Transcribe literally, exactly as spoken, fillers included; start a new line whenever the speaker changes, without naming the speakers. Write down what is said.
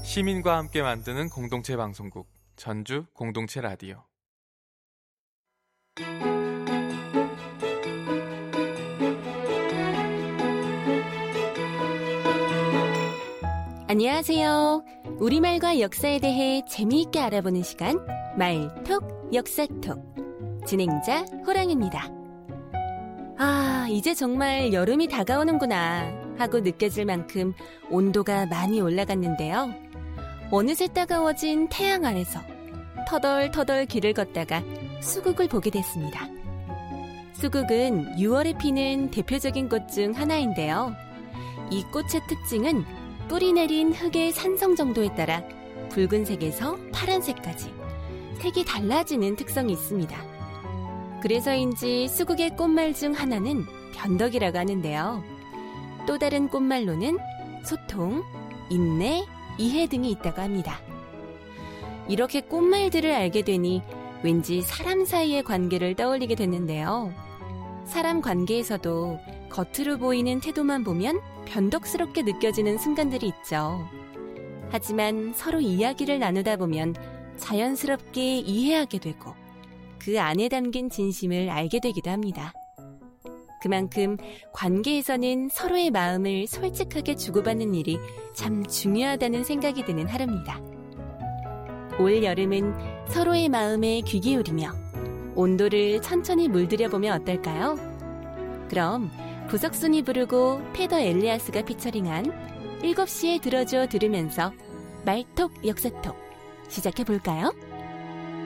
시민과 함께 만드는 공동체 방송국 전주 공동체 라디오.
안녕하세요. 우리말과 역사에 대해 재미있게 알아보는 시간 말톡 역사톡, 진행자 호랑입니다. 아, 이제 정말 여름이 다가오는구나 하고 느껴질 만큼 온도가 많이 올라갔는데요. 어느새 따가워진 태양 아래서 터덜터덜 길을 걷다가 수국을 보게 됐습니다. 수국은 유월에 피는 대표적인 꽃 중 하나인데요. 이 꽃의 특징은 뿌리 내린 흙의 산성 정도에 따라 붉은색에서 파란색까지 색이 달라지는 특성이 있습니다. 그래서인지 수국의 꽃말 중 하나는 변덕이라고 하는데요. 또 다른 꽃말로는 소통, 인내, 이해 등이 있다고 합니다. 이렇게 꽃말들을 알게 되니 왠지 사람 사이의 관계를 떠올리게 됐는데요. 사람 관계에서도 겉으로 보이는 태도만 보면 변덕스럽게 느껴지는 순간들이 있죠. 하지만 서로 이야기를 나누다 보면 자연스럽게 이해하게 되고 그 안에 담긴 진심을 알게 되기도 합니다. 그만큼 관계에서는 서로의 마음을 솔직하게 주고받는 일이 참 중요하다는 생각이 드는 하루입니다. 올 여름은 서로의 마음에 귀 기울이며 온도를 천천히 물들여보면 어떨까요? 그럼 부석순이 부르고 페더 엘리아스가 피처링한 일곱 시에 들어줘 들으면서 말톡 역사톡 시작해볼까요?